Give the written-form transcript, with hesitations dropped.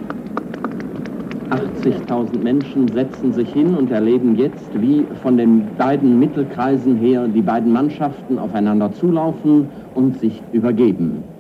80.000 Menschen setzen sich hin und erleben jetzt, wie von den beiden Mittelkreisen her die beiden Mannschaften aufeinander zulaufen und sich übergeben.